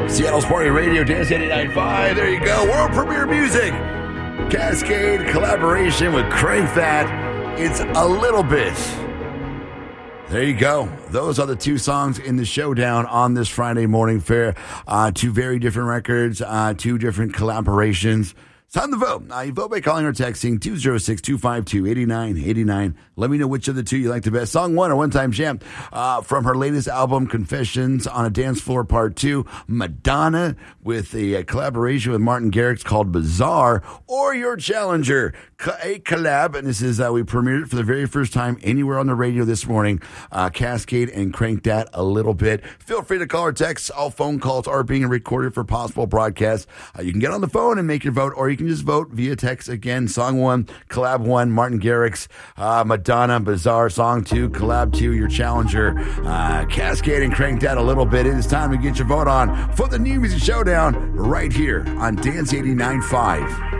Seattle's Party Radio, Dance 89.5. There you go. World premiere music. Cascade collaboration with Crank That. It's A Little Bit. There you go. Those are the two songs in the showdown on this Friday morning fair. Two very different records, two different collaborations. It's time to vote. You vote by calling or texting 206-252-8989. Let me know which of the two you like the best. Song one or one-time jam from her latest album, Confessions on a Dance Floor Part 2. Madonna with a collaboration with Martin Garrix called Bizarre. Or your challenger, a collab. And this is, we premiered it for the very first time anywhere on the radio this morning. Cascade and Crank That A Little Bit. Feel free to call or text. All phone calls are being recorded for possible broadcast. You can get on the phone and make your vote, or you can just vote via text. Again, song one, collab one, Martin Garrix, Madonna, Bizarre. Song two, collab two, your challenger, Cascade and Crank That A Little Bit. It is time to get your vote on for the New Music Showdown right here on Dance 89.5.